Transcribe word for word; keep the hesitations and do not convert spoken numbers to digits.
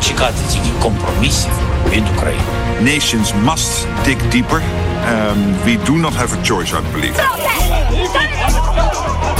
cercate di compromessi in Ucraina. Nations must dig deeper. Um, we do not have a choice, I believe.